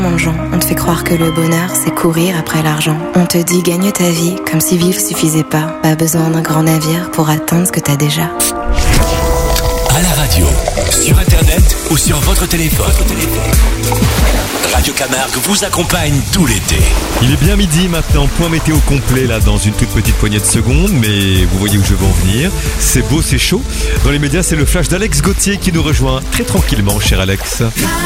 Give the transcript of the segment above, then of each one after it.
Mangeant, on te fait croire que le bonheur, c'est courir après l'argent. On te dit gagne ta vie, comme si vivre suffisait pas. Pas besoin d'un grand navire pour atteindre ce que t'as déjà. À la radio, sur internet ou sur votre téléphone. Radio Camargue vous accompagne tout l'été. Il est bien midi maintenant, point météo complet là dans une toute petite poignée de secondes, mais vous voyez où je veux en venir. C'est beau, c'est chaud. Dans les médias, c'est le flash d'Alex Gauthier qui nous rejoint très tranquillement, cher Alex.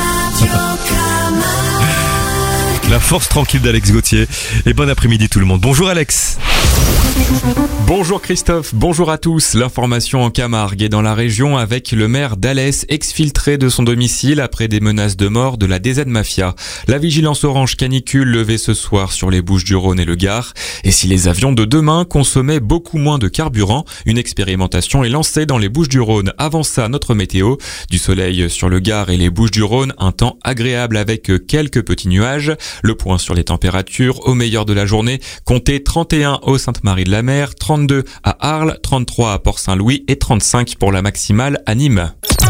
La force tranquille d'Alex Gauthier. Et bon après-midi tout le monde. Bonjour Alex. Bonjour Christophe, bonjour à tous. L'information en Camargue et dans la région avec le maire d'Alès exfiltré de son domicile après des menaces de mort de la DZ Mafia. La vigilance orange canicule levée ce soir sur les Bouches-du-Rhône et le Gard. Et si les avions de demain consommaient beaucoup moins de carburant, une expérimentation est lancée dans les Bouches-du-Rhône. Avant ça, notre météo. Du soleil sur le Gard et les Bouches-du-Rhône, un temps agréable avec quelques petits nuages. Le point sur les températures, au meilleur de la journée, comptez 31 au Sainte-Marie-de-la-Mer, 32 à Arles, 33 à Port-Saint-Louis et 35 pour la maximale à Nîmes.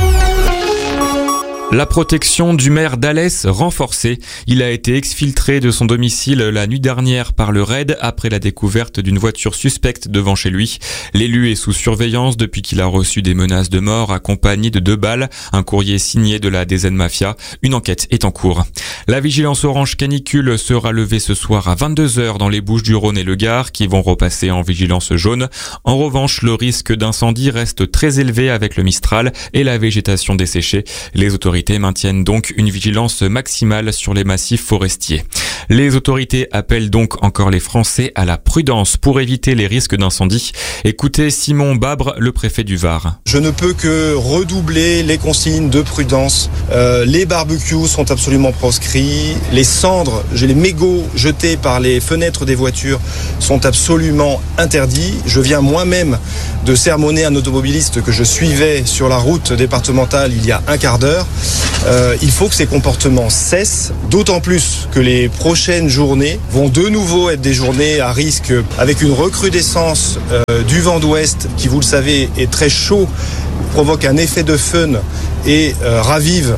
La protection du maire d'Alès renforcée. Il a été exfiltré de son domicile la nuit dernière par le RAID après la découverte d'une voiture suspecte devant chez lui. L'élu est sous surveillance depuis qu'il a reçu des menaces de mort accompagnées de 2 balles, un courrier signé de la DZ Mafia. Une enquête est en cours. La vigilance orange canicule sera levée ce soir à 22h dans les Bouches-du-Rhône et le Gard qui vont repasser en vigilance jaune. En revanche, le risque d'incendie reste très élevé avec le Mistral et la végétation desséchée. Les autorités maintiennent donc une vigilance maximale sur les massifs forestiers. Les autorités appellent donc encore les Français à la prudence pour éviter les risques d'incendie. Écoutez Simon Babre, le préfet du Var. Je ne peux que redoubler les consignes de prudence. Les barbecues sont absolument proscrits. Les cendres, les mégots jetés par les fenêtres des voitures sont absolument interdits. Je viens moi-même de sermonner un automobiliste que je suivais sur la route départementale il y a un quart d'heure. Il faut que ces comportements cessent, d'autant plus que les prochaines journées vont de nouveau être des journées à risque avec une recrudescence du vent d'ouest qui, vous le savez, est très chaud, provoque un effet de fun et ravive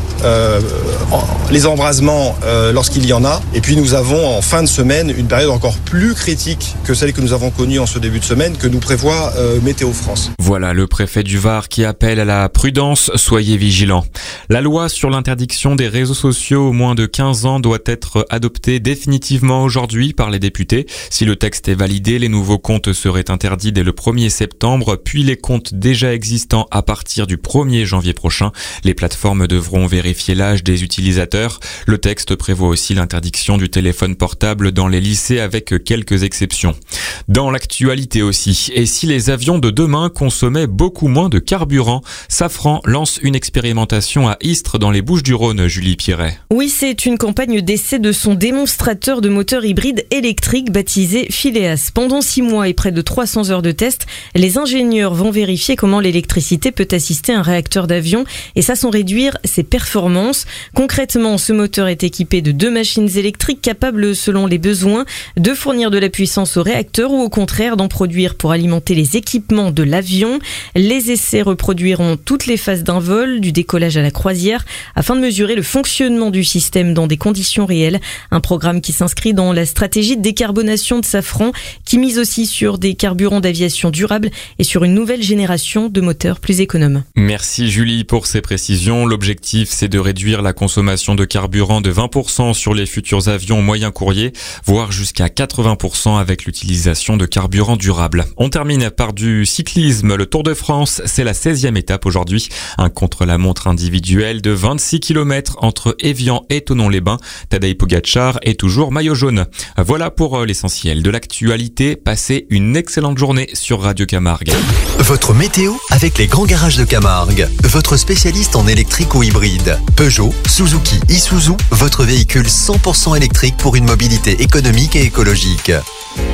les embrasements lorsqu'il y en a. Et puis nous avons en fin de semaine une période encore plus critique que celle que nous avons connue en ce début de semaine que nous prévoit Météo France. Voilà le préfet du Var qui appelle à la prudence, soyez vigilants. La loi sur l'interdiction des réseaux sociaux aux moins de 15 ans doit être adoptée définitivement aujourd'hui par les députés. Si le texte est validé, les nouveaux comptes seraient interdits dès le 1er septembre, puis les comptes déjà existants à partir du 1er janvier prochain. Les plateformes devront vérifier l'âge des utilisateurs. Le texte prévoit aussi l'interdiction du téléphone portable dans les lycées avec quelques exceptions. Dans l'actualité aussi, et si les avions de demain consommaient beaucoup moins de carburant, Safran lance une expérimentation à Istres dans les Bouches-du-Rhône, Julie Pierret. Oui, c'est une campagne d'essai de son démonstrateur de moteur hybride électrique baptisé Phileas. Pendant 6 mois et près de 300 heures de test, les ingénieurs vont vérifier comment l'électricité peut assister un réacteur d'avion et ça sans réduire ses performances. Concrètement, ce moteur est équipé de 2 machines électriques capables, selon les besoins, de fournir de la puissance au réacteur ou au contraire d'en produire pour alimenter les équipements de l'avion. Les essais reproduiront toutes les phases d'un vol, du décollage à la croisière, afin de mesurer le fonctionnement du système dans des conditions réelles. Un programme qui s'inscrit dans la stratégie de décarbonation de Safran, qui mise aussi sur des carburants d'aviation durables et sur une nouvelle génération de moteurs plus économes. Merci Julie pour ces précisions. L'objectif, c'est de réduire la consommation de carburant de 20% sur les futurs avions moyens courriers, voire jusqu'à 80% avec l'utilisation de carburant durable. On termine par du cyclisme. Le Tour de France, c'est la 16e étape aujourd'hui. Un contre-la-montre individuel de 26 km entre Évian et Thonon-les-Bains. Tadej Pogačar est toujours maillot jaune. Voilà pour l'essentiel de l'actualité. Passez une excellente journée sur Radio Camargue. Votre météo avec les grands garages de Camargue. Votre spécialiste en électrique ou hybride. Peugeot, Suzuki, Isuzu, votre véhicule 100% électrique pour une mobilité économique et écologique.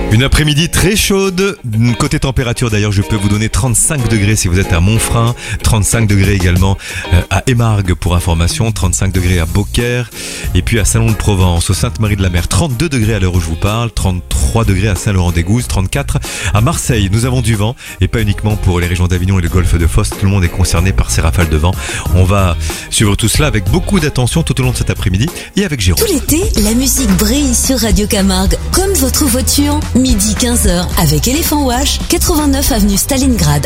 Une après-midi très chaude. Côté température d'ailleurs, je peux vous donner 35 degrés si vous êtes à Montfrin, 35 degrés également à Émargues pour information, 35 degrés à Beaucaire et puis à Salon-de-Provence, au Sainte-Marie-de-la-Mer, 32 degrés à l'heure où je vous parle, 33 degrés à Saint-Laurent-des-Gouzes, 34 à Marseille. Nous avons du vent et pas uniquement pour les régions d'Avignon et le golfe de Fos, tout le monde est concerné par ces rafales de vent. On va suivre tout cela avec beaucoup d'attention tout au long de cet après-midi et avec Jérôme. Tout l'été, la musique brille sur Radio Camargue, comme votre voiture. Midi 15h avec Elephant Wash, 89 avenue Stalingrad